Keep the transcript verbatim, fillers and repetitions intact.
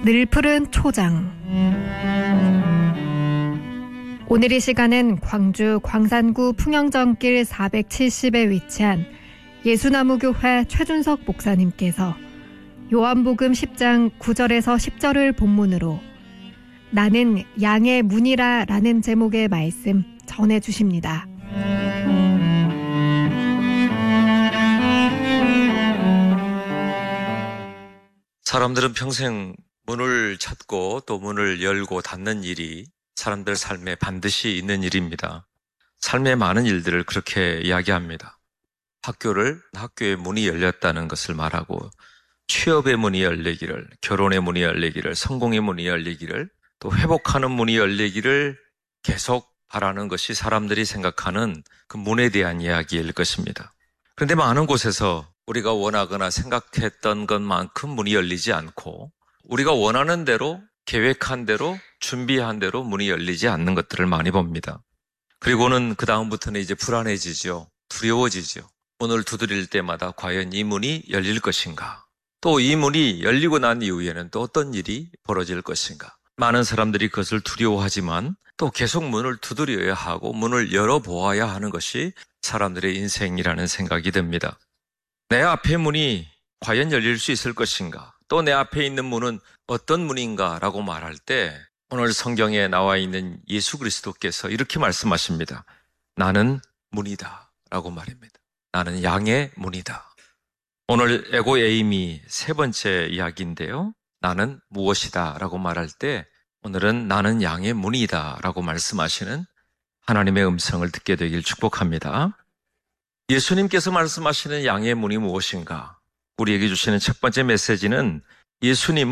늘 푸른 초장. 오늘 이 시간은 광주 광산구 풍영정길 사백칠십에 위치한 예수나무교회 최준석 목사님께서 요한복음 십 장 구 절에서 십 절을 본문으로 나는 양의 문이라 라는 제목의 말씀 전해주십니다. 사람들은 평생 문을 찾고 또 문을 열고 닫는 일이 사람들 삶에 반드시 있는 일입니다. 삶의 많은 일들을 그렇게 이야기합니다. 학교를, 학교의 문이 열렸다는 것을 말하고 취업의 문이 열리기를, 결혼의 문이 열리기를, 성공의 문이 열리기를, 또 회복하는 문이 열리기를 계속 바라는 것이 사람들이 생각하는 그 문에 대한 이야기일 것입니다. 그런데 많은 곳에서 우리가 원하거나 생각했던 것만큼 문이 열리지 않고 우리가 원하는 대로, 계획한 대로, 준비한 대로 문이 열리지 않는 것들을 많이 봅니다. 그리고는 그 다음부터는 이제 불안해지죠. 두려워지죠. 문을 두드릴 때마다 과연 이 문이 열릴 것인가? 또 이 문이 열리고 난 이후에는 또 어떤 일이 벌어질 것인가? 많은 사람들이 그것을 두려워하지만 또 계속 문을 두드려야 하고 문을 열어보아야 하는 것이 사람들의 인생이라는 생각이 듭니다. 내 앞의 문이 과연 열릴 수 있을 것인가? 또 내 앞에 있는 문은 어떤 문인가? 라고 말할 때 오늘 성경에 나와 있는 예수 그리스도께서 이렇게 말씀하십니다. 나는 문이다 라고 말입니다. 나는 양의 문이다. 오늘 에고 에임이 세 번째 이야기인데요. 나는 무엇이다 라고 말할 때 오늘은 나는 양의 문이다 라고 말씀하시는 하나님의 음성을 듣게 되길 축복합니다. 예수님께서 말씀하시는 양의 문이 무엇인가? 우리에게 주시는 첫 번째 메시지는 예수님은